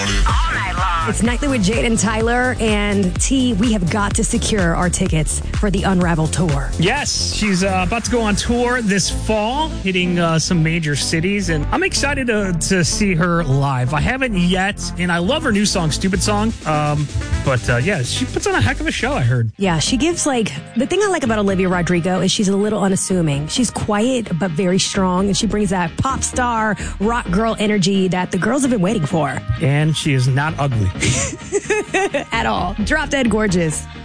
All night long. It's Nightly with Jade and Tyler. And T, we have got to secure our tickets for the Unravel tour. Yes, she's about to go on tour this fall, hitting some major cities. And I'm excited to see her live. I haven't yet, and I love her new song, Stupid Song. But yeah, she puts on a heck of a show, I heard. Yeah, she gives the thing I like about Olivia Rodrigo is she's a little unassuming. She's quiet, but very strong. And she brings that pop star, rock girl energy that the girls have been waiting for. And she is not ugly. At all. Drop dead gorgeous.